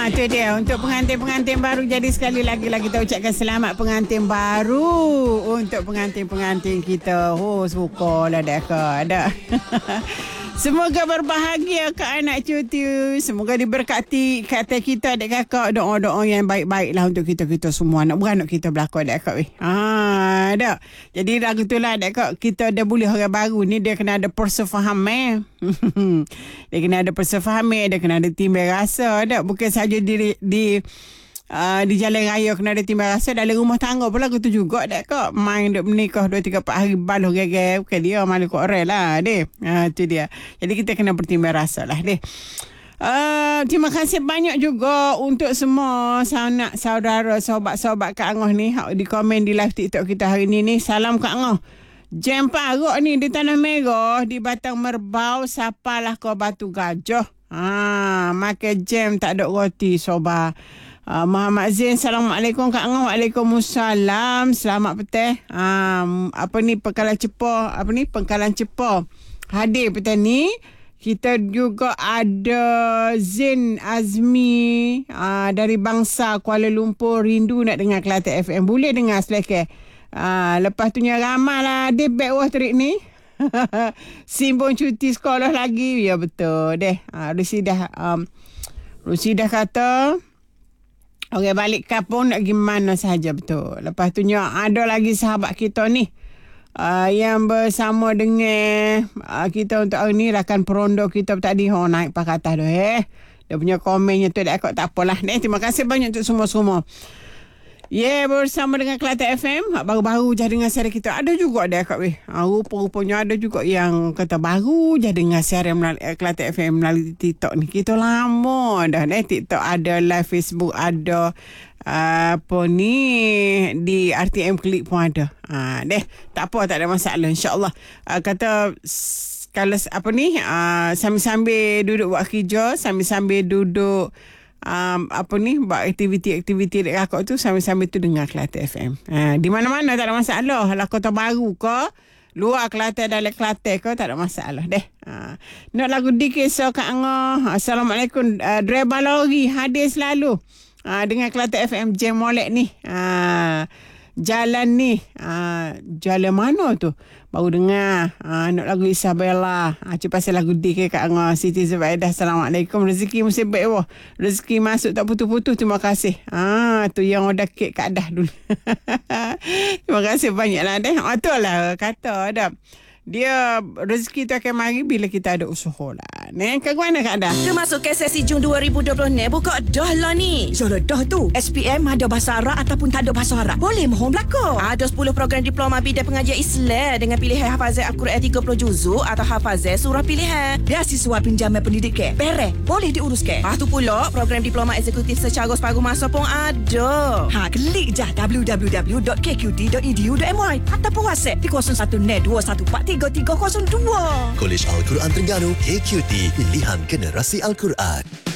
Tu dia untuk pengantin-pengantin baru. Jadi sekali lagi kita ucapkan selamat pengantin baru untuk pengantin-pengantin kita. Sukalah ada. Semoga berbahagia ke anak cuti. Semoga diberkati kata kita adik kakak. Doa-doa yang baik-baik lah untuk kita semua. Nak beranak kita berlaku adik kakak. Ada. Jadi lagu tu lah adik kakak. Kita dah boleh orang baru ni. Dia kena ada persefahaman. Dia kena ada persefahaman. Dia kena ada timbal rasa. Tak? Bukan saja di jalan raya kena ada timbal rasa. Dalam rumah tangga pula tu juga tak kak main duk menikah 2-3 hari baluh gegai bukan dia malu kok orang lah deh. Tu dia. Jadi kita kena bertimbal rasa lah deh. Terima kasih banyak juga untuk semua sanak saudara sobat-sobat Kak Angah ni di komen di live TikTok kita hari ni. Salam Kak Angah. Jam paruk ni di Tanah Merah di Batang Merbau sapalah kau Batu Gajah. Makan jam tak ada roti sobat. Muhammad Zain, Assalamualaikum Kak Angah. Waalaikumsalam. Selamat petang. Pengkalan cepa. Hadir petang ni. Kita juga ada Zain Azmi dari Bangsa Kuala Lumpur. Rindu nak dengar Kelantan FM. Boleh dengar selekeh. Lepas tu ramai lah dia back wah terik ni. Simbong cuti sekolah lagi. Ya betul deh. Rusidah kata orang balik kampung nak gimana saja betul. Lepas tu ada lagi sahabat kita ni yang bersama dengan kita untuk hari ni rakan perondo kita tadi naik pakatah tu dia punya komennya tu tak apalah. Terima kasih banyak untuk semua-semua. Bersama dengan Kelantan FM baru-baru je dengar siaran kita. Ada juga ada kat rupa-rupanya ada juga yang kata baru je dengar siaran melalui Kelantan FM melalui TikTok ni. Kita lama dah TikTok ada, live Facebook ada, di RTM Klik pun ada. Tak apa, tak ada masalah insya-Allah. Kata kalau sambil-sambil duduk buat kerja, sambil-sambil duduk buat aktiviti-aktiviti dekat kakak tu sambil-sambil tu dengar Kelantan FM. Di mana-mana tak ada masalah. Lah kota baru ke, luar Kelantan, dalam Kelantan ke, tak ada masalah deh. Nak lagu dikisah Kak Angah. Assalamualaikum. Driver lori hadir selalu dengan Kelantan FM Jam Molek ni. Jalan ni jalan mana tu baru dengar nak lagu Isabella. Cik pasal lagu D Kak Angah. Siti Zubaidah, Assalamualaikum. Rezeki mesti baik rezeki masuk tak putus-putus. Terima kasih. Tu yang order kek Kak Dah dulu. Terima kasih banyaklah deh. Betul lah kata dah. Dia rezeki tu akan mari bila kita ada usaha lah. Kak mana Kak Dah? Termasuk ke sesi Jun 2020 ni buka dah lah ni. Zola dah tu. SPM ada bahasa Arab ataupun tak ada bahasa Arab. Boleh mohon belakang. Ada 10 program diploma bidang pengajian Islam dengan pilihan hafazan Al-Quran 30 juzuk atau hafazan surah pilihan. Beasiswa pinjaman pendidikan. Pereh boleh diuruskan. Lepas tu pula program diploma eksekutif secara separuh masa pun ada. Klik je www.kqt.edu.my ataupun WhatsApp di 01-214-3302. Kolej Al-Quran Terengganu, KQT, pilihan generasi Al-Quran.